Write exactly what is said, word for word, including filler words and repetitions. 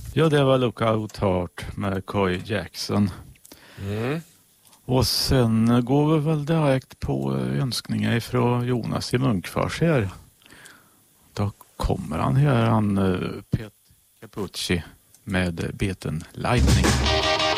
Ja, det var Lookout Heart med Coy Jackson. Mm. Och sen går vi väl direkt på önskningar från Jonas i Munkfors här. Då kommer han här, han Pet Capucci med beten Lightning.